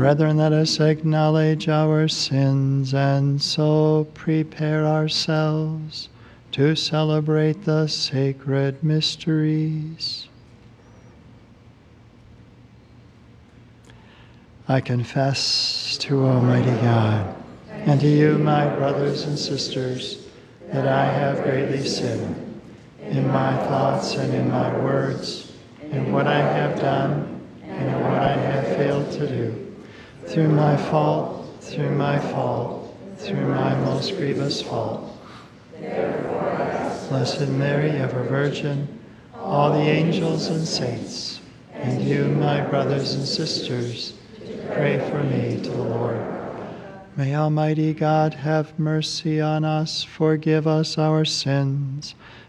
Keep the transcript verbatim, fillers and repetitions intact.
Brethren, let us acknowledge our sins and so prepare ourselves to celebrate the sacred mysteries. I confess to Almighty God and to you, my brothers and sisters, that I have greatly sinned in my thoughts and in my words, in what I have done and in what I have failed to do, through my fault, through my fault, through my most grievous fault. Blessed Mary, ever Virgin, all the angels and saints, and you, my brothers and sisters, pray for me to the Lord. May Almighty God have mercy on us, forgive us our sins,